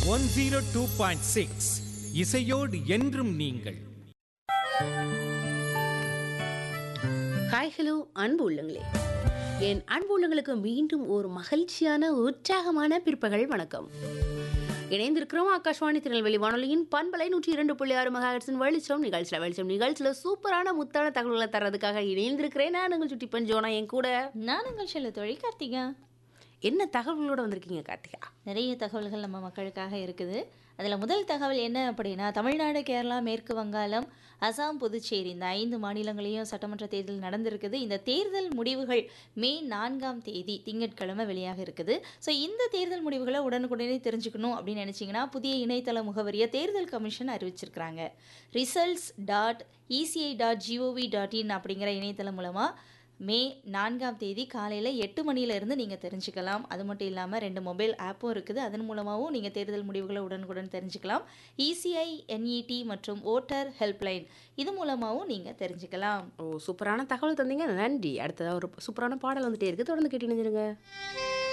102.6 இசையோடு என்றும் நீங்கள். ஹாய் ஹலோ அன்பு உள்ளங்களே, என் அன்பு உள்ளங்களுக்கு மீண்டும் ஒரு மகிழ்ச்சியான உற்சாகமான பிற்பகல் வணக்கம். இணைந்திருக்கிறோம் ஆகாஷ்வாணி திருநெல்வேலி வானொலியின் பண்பலை 102.6 மெகாஹெர்ட்ஸின் வெளிச்சம் நிகழ்ச்சியில் சூப்பரான முத்தான தகவல்களை தர்றதுக்காக இணைந்திருக்கிறேன். நான் உங்கள் சுட்டி பஞ்சோனா, என் கூட நான் உங்கள் செல்ல தொழில் கார்த்திகா. என்ன தகவலோட வந்திருக்கீங்க கார்த்திகா? நிறைய தகவல்கள் நம்ம மக்களுக்காக இருக்குது. அதில் முதல் தகவல் என்ன அப்படின்னா, தமிழ்நாடு, கேரளா, மேற்கு வங்காளம், அசாம், புதுச்சேரி இந்த 5 மாநிலங்களையும் சட்டமன்ற தேர்தல் நடந்திருக்குது. இந்த தேர்தல் முடிவுகள் மே 4ஆம் தேதி திங்கட்கிழமை வெளியாக இருக்குது. ஸோ இந்த தேர்தல் முடிவுகளை உடனுக்குடனே தெரிஞ்சுக்கணும் அப்படின்னு நினச்சிங்கன்னா, புதிய இணையதள முகவரியை தேர்தல் கமிஷன் அறிவிச்சிருக்கிறாங்க. results.eci.gov.in அப்படிங்கிற இணையதளம் மூலமாக மே 4ஆம் தேதி காலையில் 8 மணியிலேருந்து நீங்கள் தெரிஞ்சுக்கலாம். அது மட்டும் இல்லாமல் 2 மொபைல் ஆப்பும் இருக்குது. அதன் மூலமாகவும் நீங்கள் தேர்தல் முடிவுகளை உடனுக்குடன் தெரிஞ்சுக்கலாம். இசிஐ, என்இடி மற்றும் ஓட்டர் ஹெல்ப்லைன் இது மூலமாகவும் நீங்கள் தெரிஞ்சுக்கலாம். சூப்பரான தகவல் தந்தீங்க, நன்றி. அடுத்ததாக ஒரு சூப்பரான பாடல் வந்துட்டே இருக்குது, தொடர்ந்து கேட்டு நினைஞ்சிருங்க.